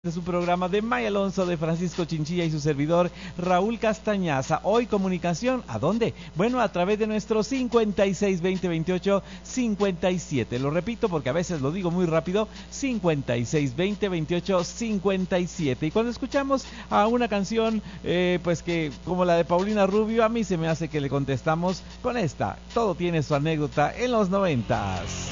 De su programa de May Alonso, de Francisco Chinchilla y su servidor Raúl Castañaza. Hoy comunicación, ¿a dónde? Bueno, a través de nuestro 56 20 28 57. Lo repito porque a veces lo digo muy rápido, 56 20 28 57. Y cuando escuchamos a una canción, pues que como la de Paulina Rubio, a mí se me hace que le contestamos con esta. Todo tiene su anécdota en los 90s.